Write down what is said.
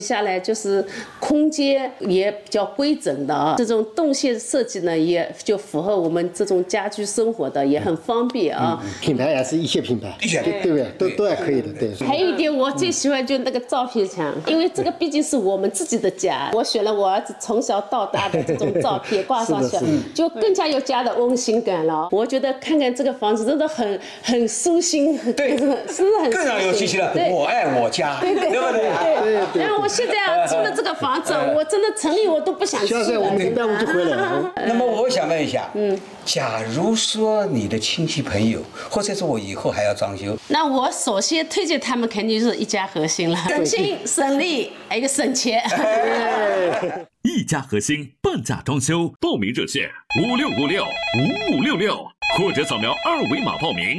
下来就是空间也比较规整的啊，这种动线设计呢，也就符合我们这种家居生活的，也很方便啊。 品牌也是一线品牌，对不对？都还可以的，对。 还有一点，我最喜欢就那个照片墙，因为这个毕竟是我们自己的家，我选了我儿子从小到大的这种照片挂上去，就更加有家的温馨感了。我觉得看看这个房子真的很舒心， 对， 是不是很更让有信心了？我爱我家，对不对？ 对。然后我现在住的这个房子，我真的城里我都不想去。 现在我们礼拜五就回来了。 那么我想问一下，假如说你的亲戚朋友，或者是我以后还要装修， 那我首先推荐他们肯定是一家核心了，省心省力，还有一个省钱。 一家核心半价装修，报名热线56565566，或者扫描2维码报名。